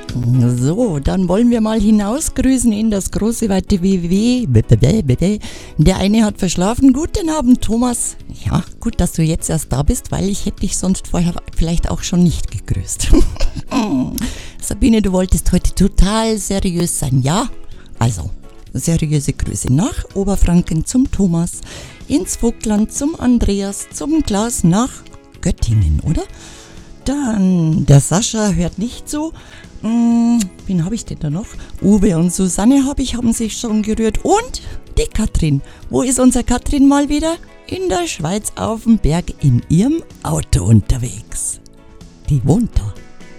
So, dann wollen wir mal hinausgrüßen in das große weite WW. Der eine hat verschlafen. Guten Abend, Thomas. Ja, gut, dass du jetzt erst da bist, weil ich hätte dich sonst vorher vielleicht auch schon nicht gegrüßt. Sabine, du wolltest heute total seriös sein, ja? Also, seriöse Grüße nach Oberfranken zum Thomas, ins Vogtland zum Andreas, zum Klaus nach Göttingen, oder? Dann, der Sascha hört nicht so. Wen habe ich denn da noch? Uwe und Susanne haben sich schon gerührt. Und die Katrin. Wo ist unsere Katrin mal wieder? In der Schweiz auf dem Berg in ihrem Auto unterwegs. Die wohnt da.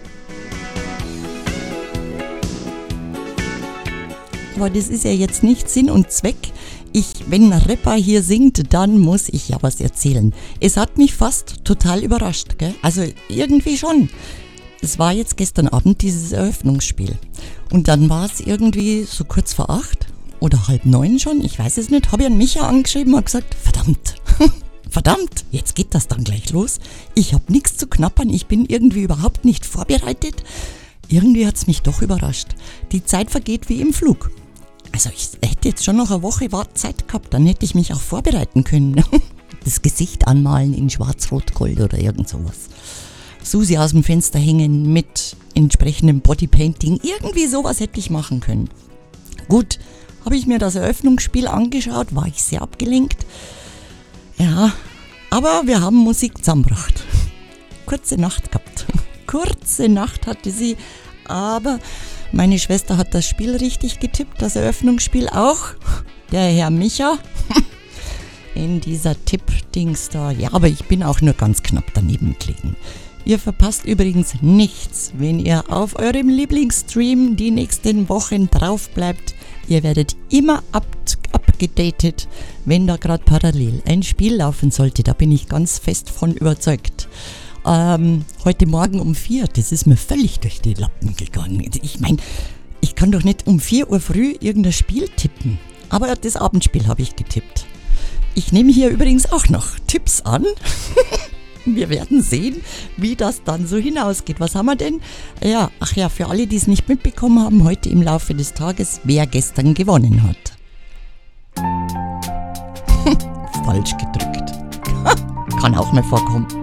Aber das ist ja jetzt nicht Sinn und Zweck. Wenn ein Rapper hier singt, dann muss ich ja was erzählen. Es hat mich fast total überrascht, gell? Also irgendwie schon. Es war jetzt gestern Abend dieses Eröffnungsspiel. Und dann war es irgendwie so kurz vor 8 oder 8:30 schon, ich weiß es nicht, habe ich an Micha angeschrieben und gesagt, verdammt, jetzt geht das dann gleich los. Ich habe nichts zu knappern, ich bin irgendwie überhaupt nicht vorbereitet. Irgendwie hat es mich doch überrascht. Die Zeit vergeht wie im Flug. Also ich hätte jetzt schon noch eine Woche Zeit gehabt, dann hätte ich mich auch vorbereiten können. Das Gesicht anmalen in Schwarz-Rot-Gold oder irgend sowas. Susi aus dem Fenster hängen mit entsprechendem Bodypainting. Irgendwie sowas hätte ich machen können. Gut, habe ich mir das Eröffnungsspiel angeschaut, war ich sehr abgelenkt. Ja, aber wir haben Musik zusammengebracht. Kurze Nacht gehabt. Kurze Nacht hatte sie, aber meine Schwester hat das Spiel richtig getippt, das Eröffnungsspiel auch. Der Herr Micha in dieser Tipp-Dings da. Ja, aber ich bin auch nur ganz knapp daneben gelegen. Ihr verpasst übrigens nichts, wenn ihr auf eurem Lieblingsstream die nächsten Wochen drauf bleibt. Ihr werdet immer abgedatet, wenn da gerade parallel ein Spiel laufen sollte. Da bin ich ganz fest von überzeugt. Heute Morgen um 4, das ist mir völlig durch die Lappen gegangen. Ich meine, ich kann doch nicht um 4 Uhr früh irgendein Spiel tippen. Aber das Abendspiel habe ich getippt. Ich nehme hier übrigens auch noch Tipps an. Wir werden sehen, wie das dann so hinausgeht. Was haben wir denn? Ja, für alle, die es nicht mitbekommen haben, heute im Laufe des Tages, wer gestern gewonnen hat. Falsch gedrückt. Kann auch mal vorkommen.